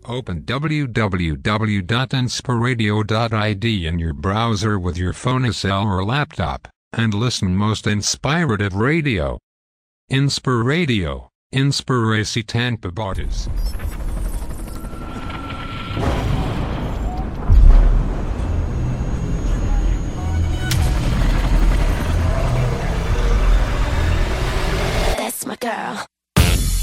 Open www.inspiradio.id in your browser with your phone cell or laptop, and listen most inspirative radio. Inspiradio, Inspiracy Tanpa Borders.